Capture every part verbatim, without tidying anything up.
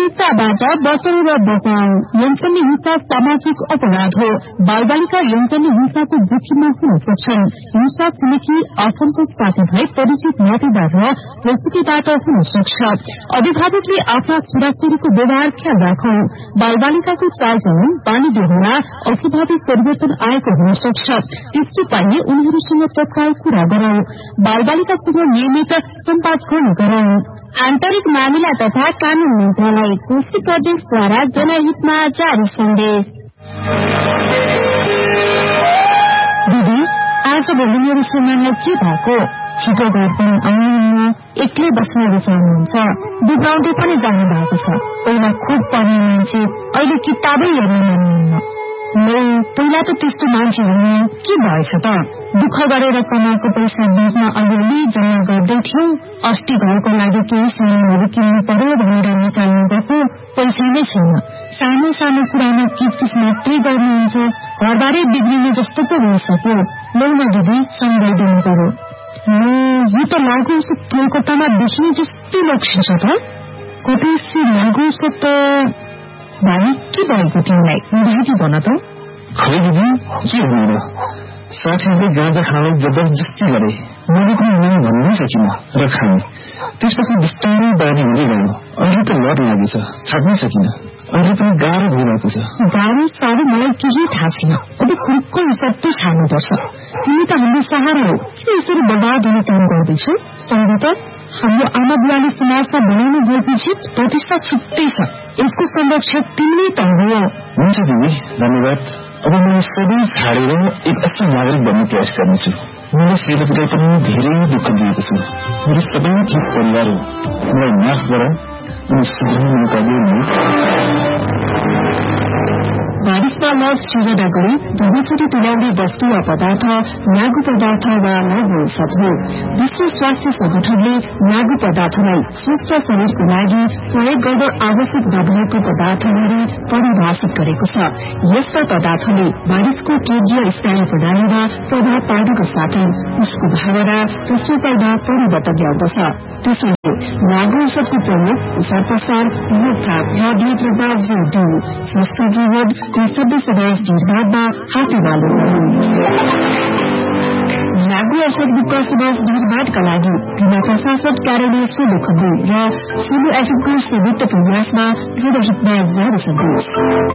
हिंसाबाट बचाउ र बचाउ। यौनजन्य हिंसा सामाजिक अपराध हो। बालबालिका यौनजन्य हिंसाको जोखिममा हुन सक्छन्। हिंसा छिमेकी आफन्त साथीभाइ परिचित नातेदार र जोसुकीबाट हुन सक्छ। अभिभावकले आफ्ना छोराछोरीको व्यवहार ख्याल राखौं। बालबालिकाको चालचलन बानी बेहोरा अस्वाभाविक परिवर्तन आएको हुन सक्छ। त्यस्तो पाइए उनीहरूसँग तत्काल कुरा गरौं। बालबालिकासँग नियमित सम्वाद गर्ने गरौं। आन्तरिक मामिला तथा कानून मन्त्रालय कोशी प्रदेशद्वारा जनहितमा जारी सन्देश। दिदी, आज भोलि मेरो श्रीमानलाई के भएको? छिटो घर पनि आउनुहुन्न, एक्लै बस्न रुचाउनुहुन्छ। बिग्राउँदै पनि जानु भएको छ। पहिला खुब पढ्ने मान्छे, अहिले किताबै हेर्न मान्नुहुन्न। नै पहिला त त्यस्तो मान्छे हुनु के भएछ त? दुःख गरेर कमाएको पैसा ब्याङ्कमा अलिअलि जम्मा गर्दै थियौ। अस्ति घरको लागि केही सामानहरू किन्नु पर्यो भनेर निकाल्नु गएको पैसा नै छैन। सानो सानो कुरामा किचकिच मात्रै गर्नुहुन्छ। घरबारै बिग्रिने जस्तो पो भइसक्यो। लौ न दिदी, सम्झाइदिनु पर्यो। यो त लागु औषध कलकत्तामा बेच्ने जस्तै लक्षण छ त। कतैसी लागु औषध त भाइ के भएको तिमीलाई? बुझाइदिए भन त। खै दिदी, के भन्नु र? साथीहरूले गाँजा खाने जबरजस्ती गरे। मैले पनि नै भन्नै सकिन र खाने। त्यसपछि बिस्तारै बानी हुँदै गयो। अहिले त लत लागेछ, छाड्नै सकिन। अहिले पनि गाह्रो भइरहेको छ। गाह्रो साह्रो मलाई केही थाहा छैन। अब खुर्को हिसाबले छाड्नुपर्छ। तिमी त हाम्रो सहारा हो। किन यसरी बर्बाद हुने काम गर्दैछौ? सम्झ त, हाम्रो आमा बुवाले समाजमा बनाउनु भएको जित प्रतिष्ठा छुट्टै छ। यसको संरक्षक तिमी त हो। हुन्छ दिदी, धन्यवाद। अब म सबै छाडेर एक असल नागरिक बन्ने प्रयास गर्नेछु। मैले सेवकलाई पनि धेरै दुःख दिएको छु। मेरो सबै ठिक परिवार हो। मलाई माफ गर, अनि सुझाउनु नपर्ने। बारिशमा लस सिर्जना गरी धुवासरी तुल्याउने वस्तु वा पदार्थ लागु पदार्थ वा लागु औषध हो। विश्व स्वास्थ्य संगठनले लागु पदार्थलाई स्वस्थ शरीरको लागि प्रयोग गर्न आवश्यक नभएको पदार्थ गरी परिभाषित गरेको छ। यस्ता पदार्थले मानिसको केन्द्रीय स्नायु प्रणालीमा प्रभाव पार्नुको साथै उसको भावना र सोचाइमा परिवर्तन ल्याउँदछ। त्यसैले लागु औषधको प्रयोग प्रसार प्रसार रोकथाम र नियन्त्रणमा जोड़ दिनु स्वस्थ जीवन सबै समाज निर्माणमा हातेमालो लागु औषध मुक्त समाज निर्माणका लागि जिल्ला प्रशासन कार्यालय सोलुखम्बु र सोलु एफएमको संयुक्त प्रयासमा जनहितमा जारी सन्देश।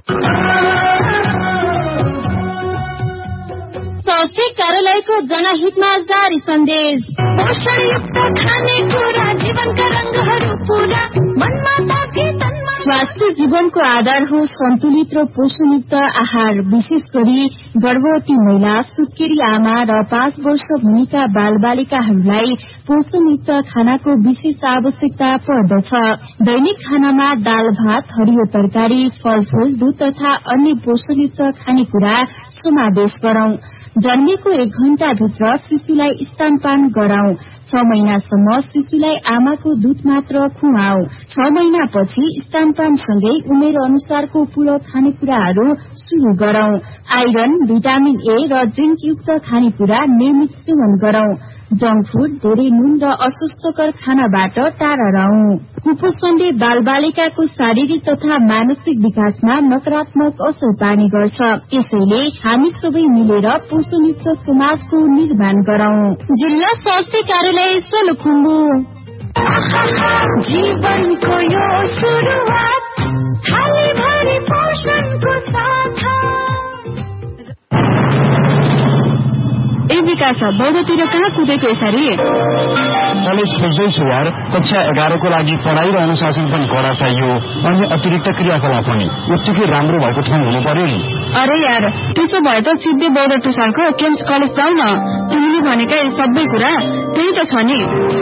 स्वास्थ्य कार्यालयको जनहितमा जारी सन्देश। पोषणयुक्त खानेकुरा जीवनका रंगहरू पूरा मनमा ताके तनमा। स्वास्थ्य जीवनको आधार हो सन्तुलित र पोषणयुक्त आहार। विशेष गरी गर्भवती महिला, सुत्केरी आमा र पाँच वर्ष मुनिका बालबालिकाहरूलाई पोषणयुक्त खानाको विशेष आवश्यकता पर्दछ। दैनिक खानामा दाल भात, हरियो तरकारी, फलफूल, दूध तथा अन्य पोषणयुक्त खानेकुरा समावेश गरौं। जन्मेको एक घण्टा भित्र शिशुलाई स्तनपान गराउँ। छ महिनासम्म शिशुलाई आमाको दूध मात्र खुवाऊ। छ महिनापछि स्तनपानसँगै उमेर अनुसारको पूरक खानेकुराहरू शुरू गरौं। आइरन, भिटामिन ए र जिंक युक्त खानेकुरा नियमित सेवन गरौं। जंक फूड, धेरै नुन र अस्वास्थ्यकर खानाबाट टाढा रहौं। कुपोषणले बालबालिकाको शारीरिक तथा मानसिक विकासमा नकारात्मक असर पार्ने गर्छ। त्यसैले हामी सबै मिलेर पोषणयुक्त समाजको निर्माण गरौं। जिल्ला स्वास्थ्य कार्यालय सोलुखुम्बु। जीवनको यो सुरुवात खाली भरी पोषणको साथ। ए विकास, बौद्धतिर कहाँ कुदेको यसरी? कलेज खोज्दैछु यार। कक्षा एघारको लागि पढाइ र अनुशासन पनि कडा चाहियो, अनि अतिरिक्त क्रियाकलाप पनि उत्तिकै राम्रो भएको ठाउँ हुनु पर्यो नि। अरे यार, त्यसो भए त सिधै बौद्ध टुसालको केम्स कलेज जाऊ न। तिमीले भनेका सबै कुरा त्यही त छ नि।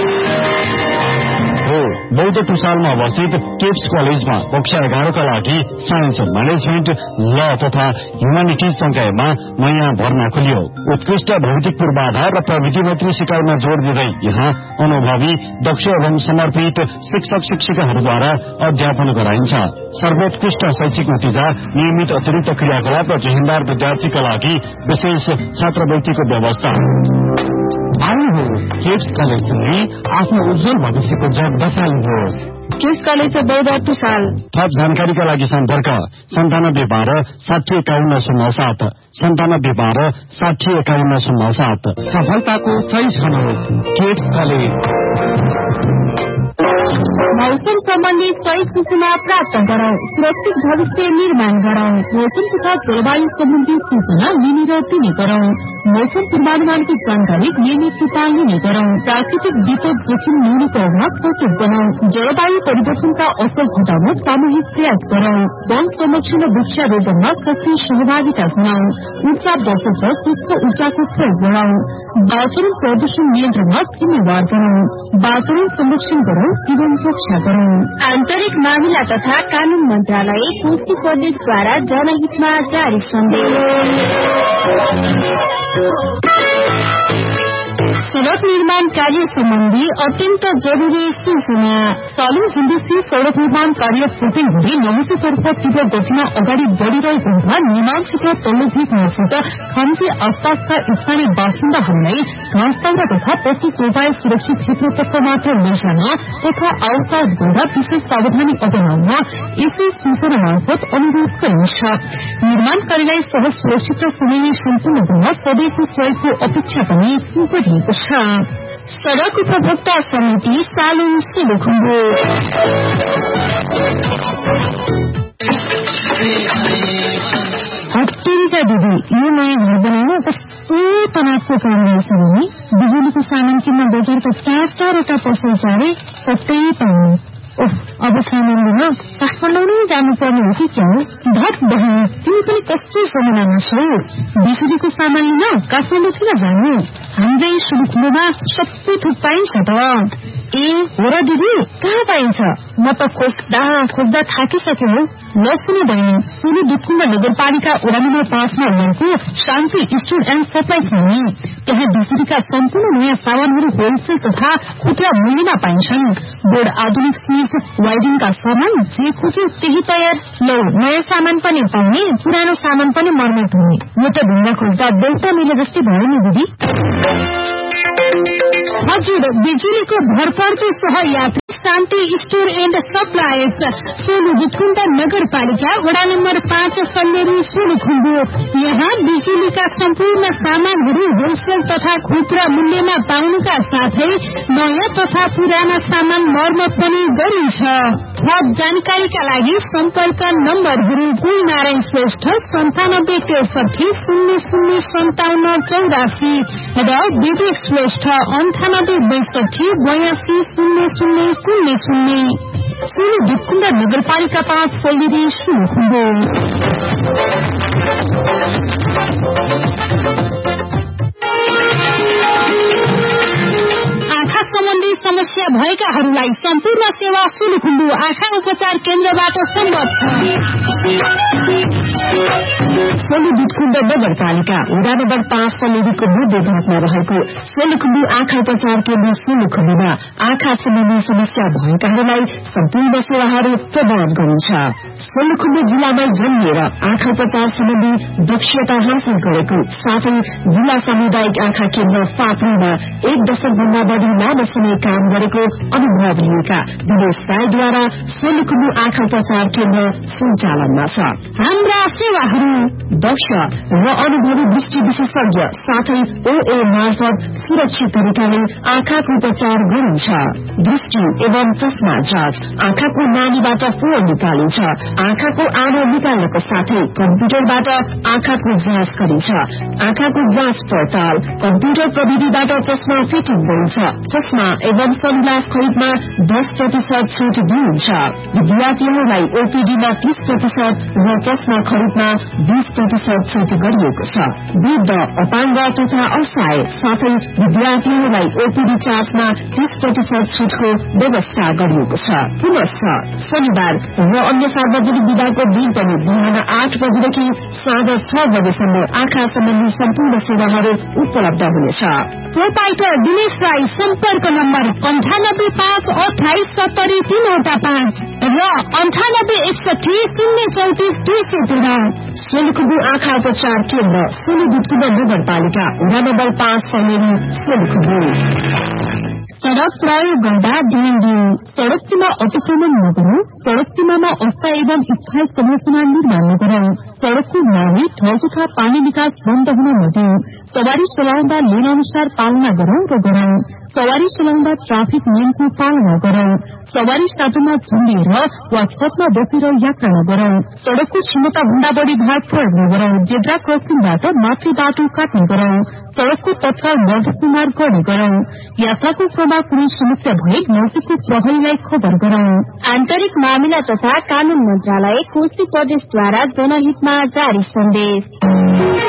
हो, बौद्ध टुसालमा अवस्थित केप्स कलेजमा कक्षा एघारका लागि साइन्स, म्यानेजमेन्ट, ल तथा ह्युमानिटिज संकायमा नयाँ भर्ना खोलियो। उत्कृष्ट भौतिक पूर्वाधार र प्रविधिमात्री सिकाइमा जोड़ दिँदै यहाँ अनुभवी, दक्ष एवं समर्पित शिक्षक शिक्षिकाहरूद्वारा अध्यापन गराइन्छ। सर्वोत्कृष्ट शैक्षिक नतिजा, नियमित अतिरिक्त क्रियाकलाप र जहिन्दार विद्यार्थीका लागि विशेष छात्रवृत्तिको व्यवस्था। आउनुहोस्, केप्स कलेजले आफ्नो उज्जवल भविष्यको जग बसाल्नुहोस्। केप्स कलेज बौद्ध टुसाल। थप जानकारीका लागि सम्पर्क सन्तानब्बे बाह्र साठी एकाउन्न शून्य सात सन्तानब्बे बाह्र साठी एकाउन्न शून्य सात। सफलताको सही छनौट केप्स कलेज। मौसम सम्बन्धी सही सूचना प्राप्त गरौं, सुरक्षित भविष्य निर्माण गरौं। मौसम तथा जलवायु सम्बन्धी सूचना लिने र दिने गरौं। मौसम पूर्वानुमानको जानकारी नियमित रूपमा लिने गरौं। प्राकृतिक विपद जोखिम न्यूनीकरण सचेत बनाऊ। जलवायु परिवर्तनका असर घटाउन सामूहिक प्रयास गरौं। वन संरक्षण र वृक्षारोपणमा सक्रिय सहभागिता जनाऊ। ऊर्जा बचत र स्वच्छ ऊर्जाको प्रयोग गरौं। वातावरण प्रदूषण नियन्त्रणमा जिम्मेवार बनाऊ। वातावरण संरक्षण गरौं, जीवन रक्षा गरौं। आन्तरिक मामिला तथा कानून मन्त्रालय, कोशी प्रदेशद्वारा जनहितमा जारी सन्देश। सड़क निर्माण कार्य सम्बन्धी अत्यन्त जरूरी सूचना। सालुङ हिन्देशी सड़क निर्माण कार्य फुटिङ हुँदै नहुसीतर्फ तीव्र गतिमा अगाडि बढ़िरहेको हुँदा निर्माण क्षेत्र तल्लो भेग नजिक खम्ची आसपासका स्थानीय बासिन्दाहरूलाई घाँस दाउरा तथा पशु चौपाई सुरक्षित क्षेत्रतर्फ मात्र लैजान तथा आवश्यक गर्दा विशेष सावधानी अपनाउन यसै सूचना मार्फत अनुरोध गरिन्छ। निर्माण कार्यलाई सहज सुरक्षित र समयमै सम्पूर्ण गर्न सबैको सहयोगको अपेक्षा पनि गरिएको छ। सड़क उपभोक्ता समिति सालुङ सोलुखुम्बु। हत्तेरीका दिदी, यो नयाँ घर बनाउन कस्तो तनावको काम रहेछ भने बिजुलीको सामान किन्न बजारको चार चारवटा पसल चारे कतै पाउनु। ओह, अब सामान लिन काठमाडौँ नै जानुपर्ने हो कि क्या हो? धत बहिनी, तिमी पनि कस्तो जमानामा छौ? बिजुलीको सामान लिन काठमाडौँ किन जानु? हाम्रै सोलुखुम्बुमा सबै थोक पाइन्छ त। ए हो र दिदी, कहाँ पाइन्छ? म त खोज्दा खोज्दा थाकिसके हो। ल सुन बहिनी, सोलु दुधकुण्ड नगरपालिका वडा नम्बर पाँचमा रहेको शान्ति स्टोर एण्ड सप्लाई खोल्ने। त्यहाँ बिजुलीका सम्पूर्ण नयाँ सामानहरू होलसेल तथा खुद्रा मूल्यमा पाइन्छन्। बोर्ड, आधुनिक स्विच, वायरिङका सामान, जे खोज्यो त्यही तयार। लौ, नयाँ सामान पनि पाउने, पुरानो सामान पनि मर्मत हुने। म त ढुङ्गा खोज्दा बेलुका मिले जस्तै भयो नि दिदी। हजुर, बिजुलीको भरपर्दो सहयात्री शान्ति store and suppliers, Solu Dudhkund नगरपालिका वडा नम्बर पाँच सल्लेरी सोलुखुम्बु। यहाँ बिजुलीका सम्पूर्ण सामानहरू होलसेल तथा खुद्रा मूल्यमा पाउनुका साथै नयाँ तथा पुराना सामान मर्मत पनि गरिन्छ। थप जानकारीका लागि सम्पर्क नम्बरहरू गुण नारायण श्रेष्ठ सन्तानब्बे त्रिसठी शून्य शून्य सन्ताउन्न चौरासी र विवेक श्रेष्ठ अन्ठानब्बे बैसठी बयासी शून्य शून्य शून्य शून्य। सोलु दुधकुण्ड नगरपालिका पाँच सल्लेरी सोलुखुम्बु। आँखा सम्बन्धी समस्या भएकाहरूलाई सम्पूर्ण सेवा सोलुखुम्बु आँखा उपचार केन्द्रबाट सम्भव छ। सोलु दुधकुण्ड नगरपालिका वडा नम्बर पाँच सल्लेरीको मध्य भागमा रहेको सोलुखुम्बु आँखा उपचार केन्द्र सोलुखुम्बुमा आँखा सम्बन्धी समस्या भएकाहरूलाई सम्पूर्ण सेवाहरू प्रदान गरिन्छ। सोलुखुम्बु जिल्लामा जन्मिएर आँखा उपचार सम्बन्धी दक्षता हासिल गरेको साथै जिल्ला सामुदायिक आँखा केन्द्र फाप्रीमा एक दशकभन्दा बढ़ी लामो समय काम गरेको अनुभव लिएका दिनेश राईद्वारा सोलुखुम्बु आँखा उपचार केन्द्र सञ्चालनमा छ। हाम्रा सेवाहरू दक्ष र अनुभवी दृष्टि विशेषज्ञ साथै ओए मार्फत सुरक्षित तरिकाले आँखाको उपचार गरिन्छ। दृष्टि एवं चस्मा जाँच, आँखाको नानीबाट फोहोर निकालिन्छ। आँखाको आँखा निकाल्नको साथै कम्प्युटरबाट आँखाको जाँच गरिन्छ। आँखाको जाँच पडताल, कम्प्युटर प्रविधिबाट चस्मा फिटिङ गरिन्छ। चस्मा एवं सनग्लास खरिदमा दस प्रतिशत छुट दिइन्छ। विद्यार्थीहरूलाई ओपीडीमा तीस प्रतिशत र चस्मा खरिदमा बीस प्रतिशत छुट गरिएको छ। वृद्ध, अपाङ्ग तथा असहाय साथै विद्यार्थीहरूलाई ओपीडी चार्जमा तीस प्रतिशत छुटको व्यवस्था गरिएको छ। पुनश्च शनिबार र अन्य सार्वजनिक विदाको दिन पनि बिहान आठ बजेदेखि साँझ छ बजेसम्म आँखा सम्बन्धी सम्पूर्ण सेवाहरू उपलब्ध हुनेछ। प्रोपाइटर दिनेश राई सम्पर्क नम्बर अन्ठानब्बे पाँच अठाइस सत्तरी तीनवटा पाँच र अन्ठानब्बे एकसठी शून्य चौतिस दुई सय तेह्र। सोलुखुम्बु आँखा उपचार केन्द्र सोलुगुप्तुमा नगरपालिका वडा नम्बर पाँच समेरी सोलुखुम्बु। सड़क प्रयोग गर्दा ध्यान दिनु। सड़क सीमा अतिक्रमण नगरौं। सड़क सीमामा अवस्था एवं स्थायी संरचना निर्माण नगरौं। सड़कको नाली ढल तथा पानी निकास बन्द हुन नदिऊ। सवारी चलाउँदा लेन अनुसार पालना गरौं र गरौं। सवारी चलाउँदा ट्राफिक नियमको पालना गरौं। सवारी साधनमा झुन्डिएर वा छतमा बसेर यात्रा नगरौं। सड़कको क्षमता भन्दा बढ़ी भार प्रयोग नगरौं। जेब्रा क्रसिङबाट माथि बाटो काट्ने गरौं। सड़कको तत्काल मर्दसुमार गर्ने गरौं। यात्राको क्रममा कुनै समस्या भए नजिकको प्रहरीलाई खबर गरौं। आन्तरिक मामिला तथा कानून मन्त्रालय कोशी प्रदेशद्वारा जनहितमा जारी सन्देश।